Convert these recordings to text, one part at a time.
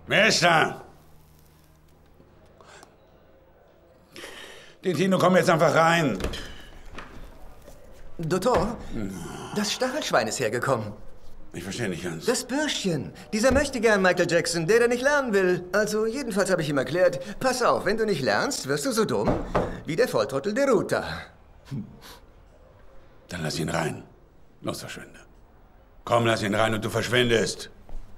Wer ist da? Tino, komm jetzt einfach rein. Doktor, das Stachelschwein ist hergekommen. Ich verstehe nicht ganz. Das Bürschchen. Dieser möchte gern Michael Jackson, der nicht lernen will. Also jedenfalls habe ich ihm erklärt, pass auf, wenn du nicht lernst, wirst du so dumm wie der Volltrottel der Ruta. Dann lass ihn rein. Los, verschwinde. Komm, lass ihn rein und du verschwindest.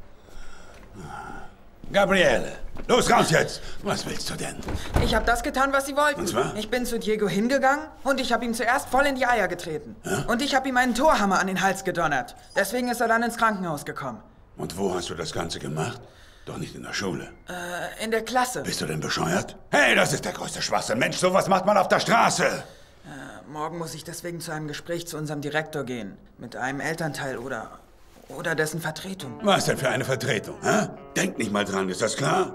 Gabriele, los raus jetzt! Was willst du denn? Ich habe das getan, was Sie wollten. Und zwar? Ich bin zu Diego hingegangen und ich habe ihm zuerst voll in die Eier getreten. Ja? Und ich habe ihm einen Torhammer an den Hals gedonnert. Deswegen ist er dann ins Krankenhaus gekommen. Und wo hast du das Ganze gemacht? Doch nicht in der Schule. In der Klasse. Bist du denn bescheuert? Hey, das ist der größte Schwachsinn. Mensch, sowas macht man auf der Straße. Morgen muss ich deswegen zu einem Gespräch zu unserem Direktor gehen. Mit einem Elternteil oder dessen Vertretung. Was denn für eine Vertretung? Hä? Denk nicht mal dran, ist das klar?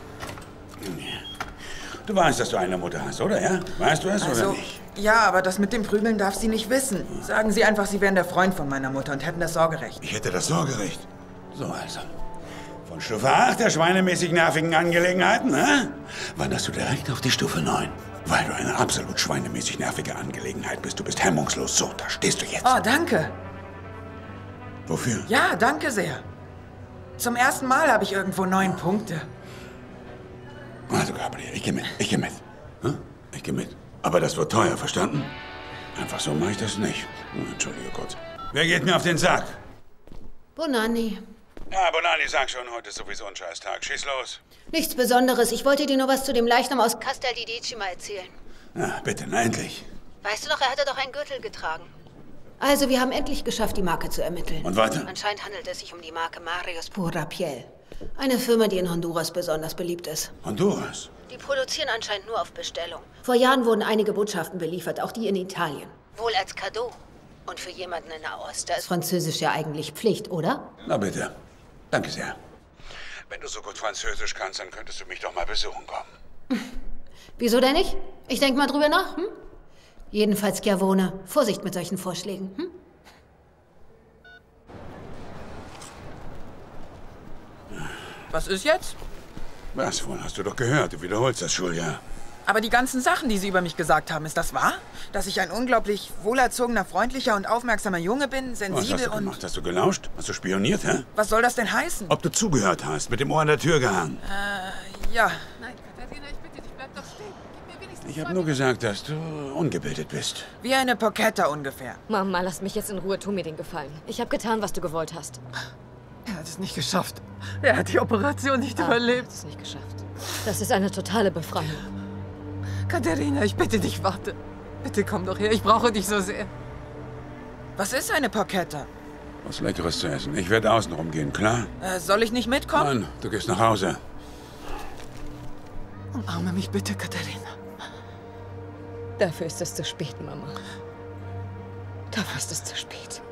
Du weißt, dass du eine Mutter hast, oder? Ja? Weißt du es oder nicht? Ja, aber das mit dem Prügeln darf sie nicht wissen. Sagen Sie einfach, Sie wären der Freund von meiner Mutter und hätten das Sorgerecht. Ich hätte das Sorgerecht. So also. Von Stufe 8 der schweinemäßig nervigen Angelegenheiten, hä? Wanderst du direkt auf die Stufe 9. Weil du eine absolut schweinemäßig nervige Angelegenheit bist. Du bist hemmungslos. So, da stehst du jetzt. Oh, danke. Wofür? Ja, danke sehr. Zum ersten Mal habe ich irgendwo 9 Punkte. Also, Gabriel, ich gehe mit. Ich gehe mit. Hm? Ich gehe mit. Aber das wird teuer, verstanden? Einfach so mache ich das nicht. Entschuldige kurz. Wer geht mir auf den Sack? Bonanni. Ja, Bonanni, sag schon, heute ist sowieso ein Scheißtag. Schieß los. Nichts Besonderes. Ich wollte dir nur was zu dem Leichnam aus Castel di Decima erzählen. Na, bitte, na endlich. Weißt du noch, er hatte doch einen Gürtel getragen. Also, wir haben endlich geschafft, die Marke zu ermitteln. Und weiter? Anscheinend handelt es sich um die Marke Marius Pura Piel. Eine Firma, die in Honduras besonders beliebt ist. Honduras? Die produzieren anscheinend nur auf Bestellung. Vor Jahren wurden einige Botschaften beliefert, auch die in Italien. Wohl als Cadeau. Und für jemanden in Nahost, da ist Französisch ja eigentlich Pflicht, oder? Na bitte. Danke sehr. Wenn du so gut Französisch kannst, dann könntest du mich doch mal besuchen kommen. Wieso denn nicht? Ich denk mal drüber nach, hm? Jedenfalls, Chiavone, Vorsicht mit solchen Vorschlägen, hm? Was ist jetzt? Was wohl? Hast du doch gehört. Du wiederholst das Schuljahr. Aber die ganzen Sachen, die Sie über mich gesagt haben, ist das wahr? Dass ich ein unglaublich wohlerzogener, freundlicher und aufmerksamer Junge bin, Was sensibel hast du und... gemacht? Hast du gelauscht? Hast du spioniert, hä? Was soll das denn heißen? Ob du zugehört hast, mit dem Ohr an der Tür gehangen. Ja. Nein, Katharina, ich bitte dich, bleib doch stehen. Gib mir wenigstens Ich habe nur gesagt, dass du ungebildet bist. Wie eine Pocetta ungefähr. Mama, lass mich jetzt in Ruhe. Tu mir den Gefallen. Ich habe getan, was du gewollt hast. Er hat es nicht geschafft. Er hat die Operation nicht überlebt. Es nicht geschafft. Das ist eine totale Befreiung. Katharina, ich bitte dich, warte. Bitte komm doch her, ich brauche dich so sehr. Was ist eine Pocetta? Was Leckeres zu essen. Ich werde außen rumgehen, klar? Soll ich nicht mitkommen? Nein, du gehst nach Hause. Umarme mich bitte, Katharina. Dafür ist es zu spät, Mama. Dafür ist es zu spät.